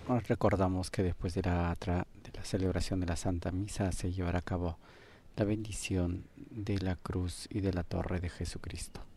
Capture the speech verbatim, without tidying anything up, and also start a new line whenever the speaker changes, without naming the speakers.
recordamos que después de la, tra- de la celebración de la Santa Misa se llevará a cabo la bendición de la cruz y de la torre de Jesucristo.